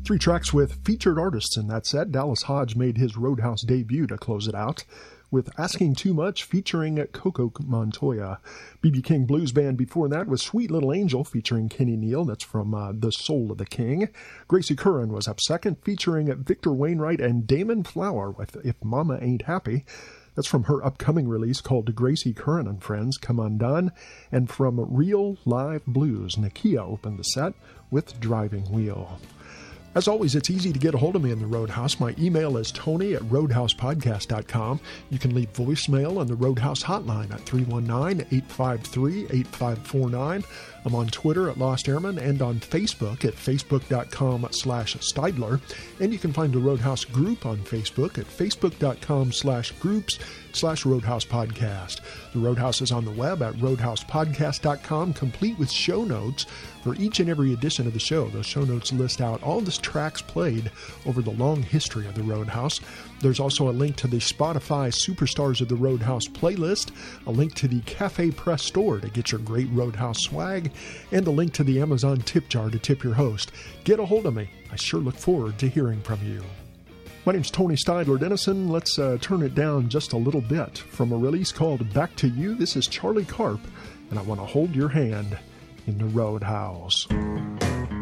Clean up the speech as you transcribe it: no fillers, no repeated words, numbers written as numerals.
Three tracks with featured artists in that set. Dallas Hodge made his Roadhouse debut to close it out with Asking Too Much featuring Coco Montoya. B.B. King Blues Band before that was Sweet Little Angel featuring Kenny Neal. That's from The Soul of the King. Gracie Curran was up second featuring Victor Wainwright and Damon Flower with If Mama Ain't Happy. That's from her upcoming release called Gracie Curran and Friends, Come Undone. And from Real Live Blues, Nakia opened the set with Driving Wheel. As always, it's easy to get a hold of me in the Roadhouse. My email is tony@roadhousepodcast.com. You can leave voicemail on the Roadhouse hotline at 319-853-8549. I'm on Twitter at Lost Airman and on Facebook at facebook.com/Steidler. And you can find the Roadhouse group on Facebook at facebook.com/groups/Roadhouse Podcast. The Roadhouse is on the web at roadhousepodcast.com, complete with show notes for each and every edition of the show. Those show notes list out all the tracks played over the long history of the Roadhouse. There's also a link to the Spotify Superstars of the Roadhouse playlist, a link to the Cafe Press store to get your great Roadhouse swag, and a link to the Amazon tip jar to tip your host. Get a hold of me. I sure look forward to hearing from you. My name's Tony Steidler Dennison. Let's turn it down just a little bit. From a release called Back to You, this is Charlie Karp, and I Want to Hold Your Hand in the Roadhouse.